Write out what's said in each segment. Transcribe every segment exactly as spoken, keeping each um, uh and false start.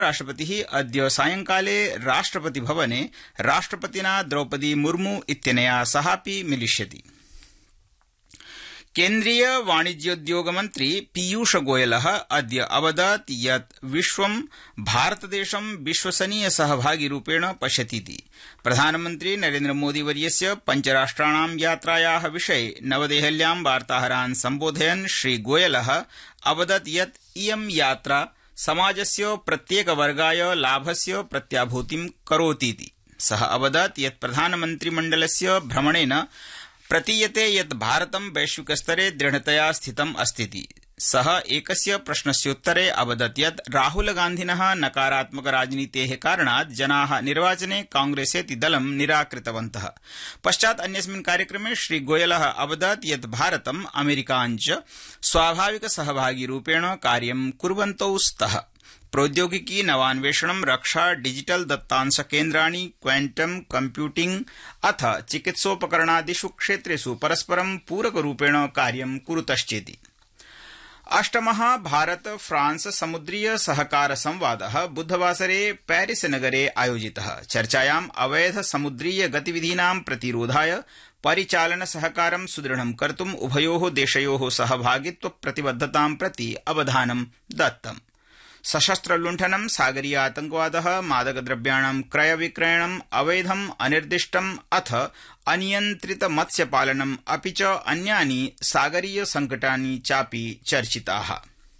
राष्ट्रपतिः अद्य सायंकाले राष्ट्रपतिभवने राष्ट्रपतिना द्रौपदी मुर्मू इत्यनया सहापि मिलिष्यति। केन्द्रीय वाणिज्योद्योग मन्त्री पीयूष गोयलः अद्य अवदत् यत् विश्वं भारतदेशं विश्वसनीय सहभागिरूपेण पश्यतीति। प्रधानमन्त्री नरेन्द्रमोदीवर्यस्य पञ्चराष्ट्राणां यात्रायाः विषये नवदेहल्यां वार्ताहरान् सम्बोधयन् श्रीगोयलः अवदत् यत् इयं यात्रा समाजस्य प्रत्येकवर्गाय लाभस्य प्रत्याभूतिं करोतीति। सः अवदत् यत् प्रधानमन्त्रिमण्डलस्य भ्रमणेन प्रतीयते यत् भारतं वैश्विकस्तरे दृढतया स्थितम् अस्तीति। सः एकस्य प्रश्नस्योत्तरे अवदत् यत् राहुलगान्धिनः नकारात्मकराजनीतेः कारणात् जनाः निर्वाचने कांग्रेसेति दलं निराकृतवन्तः। पश्चात् अन्यस्मिन् कार्यक्रमे श्रीगोयलः अवदत् यत् भारतं अमेरिकाञ्च स्वाभाविकसहभागिरूपेण कार्यं कुर्वन्तौ स्तः। प्रौद्योगिकी नवान्वेषणं रक्षा डिजिटल दत्तांशकेन्द्राणि क्वांटम कंप्यूटिंग अथ चिकित्सोपकरणादिषु क्षेत्रेषु परस्परं पूरकरूपेण कार्यं कुरुतश्चेति। अष्टमः भारत फ्रांस समुद्रीय सहकार संवादः बुधवासरे पेरिस नगरे आयोजितः। चर्चायाम् अवैध समुद्रीय गतिविधीनां प्रतिरोधाय परिचालन सहकारं सुदृढं कर्तुम् उभयोः देशयोः सहभागित्व प्रतिबद्धतां प्रति अवधानं दत्तम्। सशस्त्र लुण्ठनं, सागरीय आतंकवादः, मादकद्रव्याणां क्रय विक्रयणम्, अवैधम् अनिर्दिष्टम् अथ अनियन्त्रित मत्स्यपालनम् अपि च अन्यानि सागरीय संकटानि चापि चर्चिताः।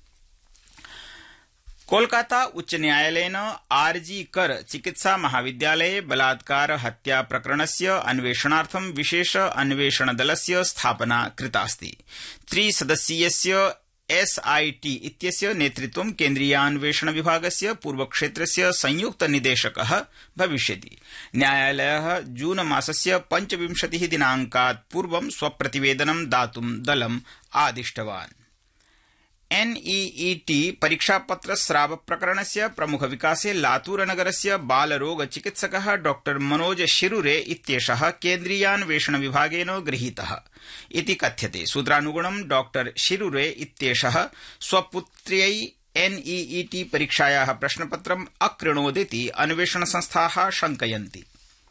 कोलकाता उच्च न्यायालयेन आरजी कर चिकित्सा महाविद्यालये बलात्कार हत्या प्रकरणस्य अन्वेषणार्थं विशेष अन्वेषणदलस्य स्थापना कृतास्ति। त्रिसदस्यीयस्य एसआईटी इत्यस्य नेतृत्वं केन्द्रीयान्वेषण विभागस्य पूर्वक्षेत्रस्य संयुक्त निदेशकः भविष्यति। न्यायालयः जून मासस्य पञ्चविंशतिः दिनाङ्कात् पूर्वं स्वप्रतिवेदनं दातुं दलम् आदिष्टवान्। एनईईटी परीक्षापत्र स्राव प्रकरणस्य प्रमुख विकासे लातूरनगरस्य बालरोग चिकित्सकः डॉ मनोज शिरुरे इत्येषः केन्द्रीयान्वेषण विभागेन गृहीतः इति कथ्यते। सूत्रानुगुणं डॉ शिरुरे इत्येषः स्वपुत्र्यै एनईईटी परीक्षायाः प्रश्नपत्रम् अकृणोदिति अन्वेषणसंस्थाः शङ्कयन्ति।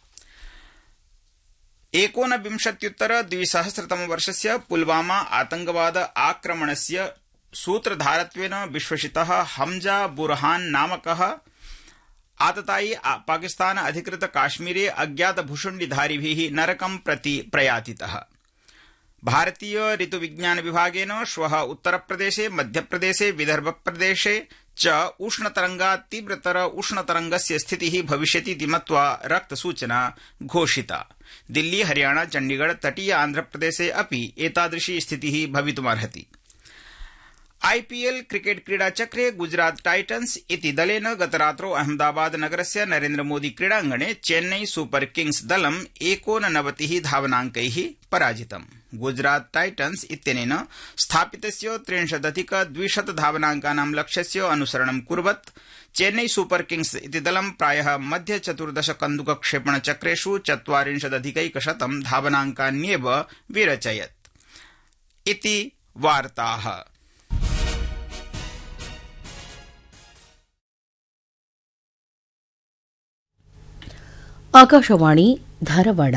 एकोनविंशत्युत्तर द्विसहस्रतमवर्षस्य पुलवामा आतंकवाद आक्रमणस्य सूत्रधारत्वेन विश्वसितः हमजा बुरहान नामकः आततायी पाकिस्तान अधिकृत काश्मीरे अज्ञात भूषुण्डिधारिभिः नरकं प्रति प्रयातितः। भारतीय ऋतुविज्ञान विभागेन श्वः उत्तरप्रदेशे, मध्यप्रदेशे, विदर्भप्रदेशे च उष्णतरंगात् तीव्रतर उष्णतरंगस्य स्थितिः भविष्यतीति मत्वा रक्तसूचना घोषिता। दिल्ली, हरियाणा, चण्डीगढ़, तटीय आन्ध्रप्रदेशे अपि एतादृशी स्थितिः भवितुमर्हति। आईपीएल क्रिकेट क्रीडाचक्रे गुजरात टाइटन्स इति दलेन गतरात्रौ अहमदाबाद नगरस्य नरेन्द्र मोदी क्रीडाङ्गणे चेन्नई सुपर किंग्स दलम् एकोननवतिः धावनाङ्कैः पराजितम्। गुजरात टाइटन्स इत्यनेन स्थापितस्य त्रिंशदधिक द्विशत धावनाङ्कानां लक्ष्यस्य अनुसरणं कुर्वत् चेन्नई सुपर किंग्स इति दलं प्रायः मध्य चतुर्दश कन्दुकक्षेपणचक्रेषु चत्वारिंशदधिकैकशतं धावनाङ्कान्येव विरचयत् इति वार्ताः। ಆಕಾಶವಾಣಿ ಧಾರವಾಡ.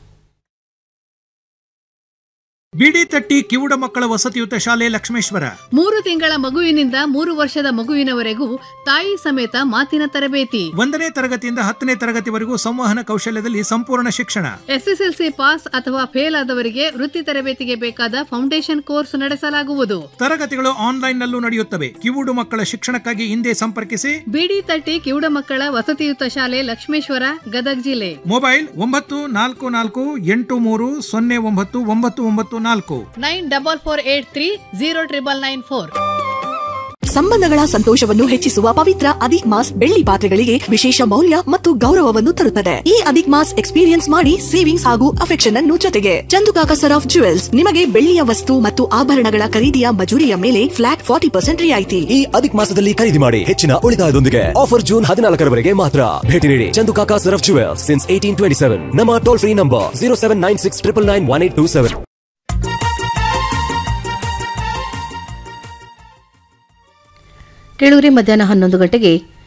ಬಿಡಿ ತಟ್ಟಿ ಕಿವುಡ ಮಕ್ಕಳ ವಸತಿಯುತ ಶಾಲೆ ಲಕ್ಷ್ಮೇಶ್ವರ. ಮೂರು ತಿಂಗಳ ಮಗುವಿನಿಂದ ಮೂರು ವರ್ಷದ ಮಗುವಿನವರೆಗೂ ತಾಯಿ ಸಮೇತ ಮಾತಿನ ತರಬೇತಿ. ಒಂದನೇ ತರಗತಿಯಿಂದ ಹತ್ತನೇ ತರಗತಿವರೆಗೂ ಸಂವಹನ ಕೌಶಲ್ಯದಲ್ಲಿ ಸಂಪೂರ್ಣ ಶಿಕ್ಷಣ. ಎಸ್ಎಸ್ಎಲ್ಸಿ ಪಾಸ್ ಅಥವಾ ಫೇಲ್ ಆದವರಿಗೆ ವೃತ್ತಿ ತರಬೇತಿಗೆ ಬೇಕಾದ ಫೌಂಡೇಶನ್ ಕೋರ್ಸ್ ನಡೆಸಲಾಗುವುದು. ತರಗತಿಗಳು ಆನ್ಲೈನ್ ನಲ್ಲೂ ನಡೆಯುತ್ತವೆ. ಕಿವುಡು ಮಕ್ಕಳ ಶಿಕ್ಷಣಕ್ಕಾಗಿ ಹಿಂದೆ ಸಂಪರ್ಕಿಸಿ. ಬಿಡಿ ತಟ್ಟಿ ಕಿವುಡ ಮಕ್ಕಳ ವಸತಿಯುತ ಶಾಲೆ ಲಕ್ಷ್ಮೇಶ್ವರ, ಗದಗ ಜಿಲ್ಲೆ. ಮೊಬೈಲ್ ಒಂಬತ್ತು ನಾಲ್ಕು ನಾಲ್ಕು ಎಂಟು ಮೂರು ಸೊನ್ನೆ ಒಂಬತ್ತು ಒಂಬತ್ತು ಒಂಬತ್ತು ನಾಲ್ಕು nine double four eight three zero triple nine four. ಸಂಬಂಧಗಳ ಸಂತೋಷವನ್ನು ಹೆಚ್ಚಿಸುವ ಪವಿತ್ರ ಅಧಿಕ್ ಮಾಸ್ ಬೆಳ್ಳಿ ಪಾತ್ರೆಗಳಿಗೆ ವಿಶೇಷ ಮೌಲ್ಯ ಮತ್ತು ಗೌರವವನ್ನು ತರುತ್ತದೆ. ಈ ಅಧಿಕ್ ಮಾಸ್ ಎಕ್ಸ್ಪೀರಿಯನ್ಸ್ ಮಾಡಿ ಸೇವಿಂಗ್ಸ್ ಹಾಗೂ ಅಫೆಕ್ಷನ್ ಅನ್ನು ಜೊತೆಗೆ ಚಂದುಕಾಕ ಸರಾಫ್ ಜುವೆಲ್ಸ್ ನಿಮಗೆ ಬೆಳ್ಳಿಯ ವಸ್ತು ಮತ್ತು ಆಭರಣಗಳ ಖರೀದಿಯ ಮಜೂರಿಯ ಮೇಲೆ ಫ್ಲಾಟ್ ಫಾರ್ಟಿ ಪರ್ಸೆಂಟ್ ರಿಯಾಯಿತಿ. ಈ ಅಧಿಕ್ ಮಾಸದಲ್ಲಿ ಖರೀದಿ ಮಾಡಿ ಹೆಚ್ಚಿನ ಉಳಿತಾಯದೊಂದಿಗೆ. ಆಫರ್ ಜೂನ್ ಹದಿನಾಲ್ಕರವರೆಗೆ ಮಾತ್ರ. ಭೇಟಿ ನೀಡಿ Chandukaka Saraf jewels since eighteen twenty seven. ನಮ್ಮ toll free number zero seven nine six triple nine one eight two seven. ಕೇಳುವರೆ ಮಧ್ಯಾಹ್ನ ಹನ್ನೊಂದು ಗಂಟೆಗೆ